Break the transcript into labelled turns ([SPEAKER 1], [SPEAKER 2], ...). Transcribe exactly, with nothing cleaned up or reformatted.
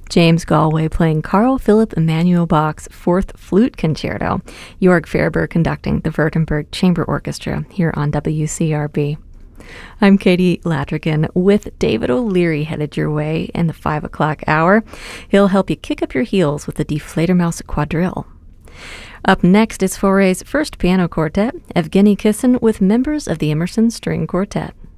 [SPEAKER 1] James Galway playing Carl Philipp Emanuel Bach's Fourth Flute Concerto. Jörg Ferber conducting the Württemberg Chamber Orchestra here on W C R B. I'm Katie Latrigan with David O'Leary headed your way in the five o'clock hour. He'll help you kick up your heels with the Die Fledermaus Quadrille. Up next is Fauré's first piano quartet, Evgeny Kissin with members of the Emerson String Quartet.